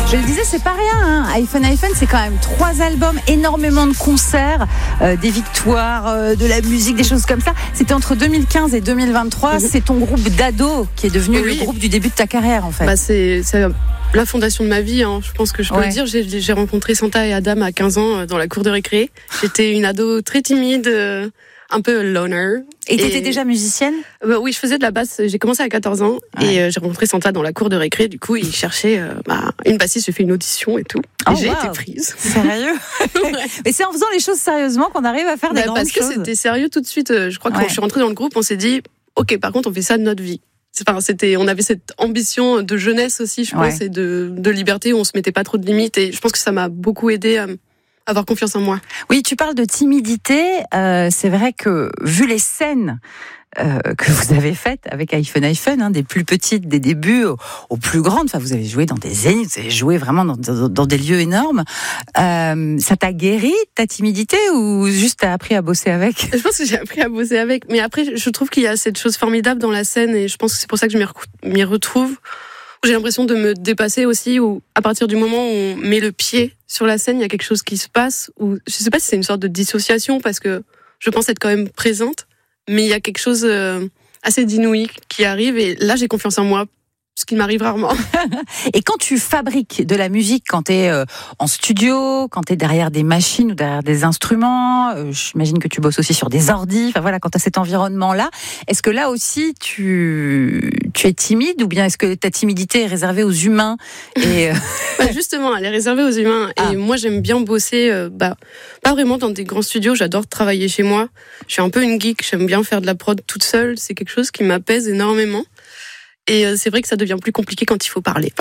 Je le disais, c'est pas rien, hein. iPhone, c'est quand même 3 albums, énormément de concerts, des victoires, de la musique, des choses comme ça. C'était entre 2015 et 2023. C'est ton groupe d'ado qui est devenu le groupe du début de ta carrière, en fait. Bah, c'est la fondation de ma vie, hein. Je pense que je peux le dire. J'ai rencontré Santa et Adam à 15 ans dans la cour de récré. J'étais une ado très timide, un peu loner. Et t'étais déjà musicienne ? Oui, je faisais de la basse. J'ai commencé à 14 ans et j'ai rencontré Santa dans la cour de récré. Du coup, il cherchait une bassiste. J'ai fait une audition et tout. Et j'ai été prise. Sérieux ? Mais c'est en faisant les choses sérieusement qu'on arrive à faire des grandes choses. Parce que c'était sérieux tout de suite. Je crois que quand je suis rentrée dans le groupe, on s'est dit, ok, par contre, on fait ça de notre vie. On avait cette ambition de jeunesse aussi, je pense, et de liberté où on se mettait pas trop de limites. Et je pense que ça m'a beaucoup aidée à avoir confiance en moi. Oui, tu parles de timidité. C'est vrai que vu les scènes que vous avez faites avec iPhone, hein, des plus petites, des débuts aux plus grandes. Enfin, vous avez joué dans des zéniths, vous avez joué vraiment dans des lieux énormes. Ça t'a guéri ta timidité ou juste t'as appris à bosser avec ? Je pense que j'ai appris à bosser avec. Mais après, je trouve qu'il y a cette chose formidable dans la scène et je pense que c'est pour ça que je m'y retrouve. J'ai l'impression de me dépasser aussi, où à partir du moment où on met le pied sur la scène, il y a quelque chose qui se passe. Ou je sais pas si c'est une sorte de dissociation parce que je pense être quand même présente. Mais il y a quelque chose assez d'inouï qui arrive et là j'ai confiance en moi, ce qui m'arrive rarement. Et quand tu fabriques de la musique, quand tu es en studio, quand tu es derrière des machines ou derrière des instruments, j'imagine que tu bosses aussi sur des ordis, enfin voilà, quand tu as cet environnement-là, est-ce que là aussi tu es timide ou bien est-ce que ta timidité est réservée aux humains et Justement, elle est réservée aux humains. Et moi, j'aime bien bosser, pas vraiment dans des grands studios, j'adore travailler chez moi. Je suis un peu une geek, j'aime bien faire de la prod toute seule, c'est quelque chose qui m'apaise énormément. Et c'est vrai que ça devient plus compliqué quand il faut parler.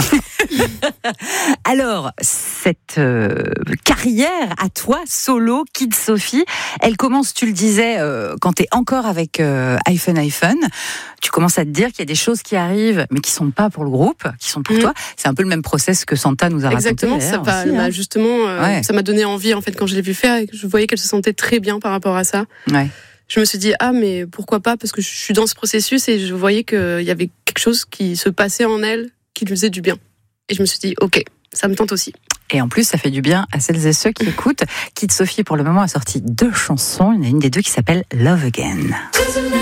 Alors, cette carrière à toi, solo, Kid Sophie, elle commence, tu le disais, quand tu es encore avec iPhone. Tu commences à te dire qu'il y a des choses qui arrivent, mais qui sont pas pour le groupe, qui sont pour toi. C'est un peu le même process que Santa nous a raconté. Exactement, ça m'a donné envie en fait quand je l'ai vu faire et que je voyais qu'elle se sentait très bien par rapport à ça. Ouais. Je me suis dit, mais pourquoi pas, parce que je suis dans ce processus et je voyais qu'il y avait quelque chose qui se passait en elle, qui lui faisait du bien. Et je me suis dit, ok, ça me tente aussi. Et en plus, ça fait du bien à celles et ceux qui écoutent. Kid Sophie, pour le moment, a sorti 2 chansons. Il y en a une des 2 qui s'appelle Love Again.